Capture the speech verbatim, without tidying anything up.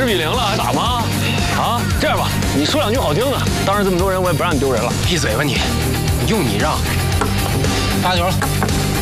比零了，打吗？啊，这样吧，你说两句好听的，当着这么多人，我也不让你丢人了。 闭嘴吧你！用你让。发球了。